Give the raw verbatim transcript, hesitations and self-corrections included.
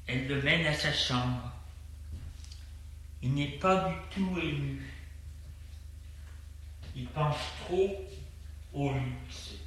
Elle le mène à sa chambre. Il n'est pas du tout ému. Il pense trop au luxe.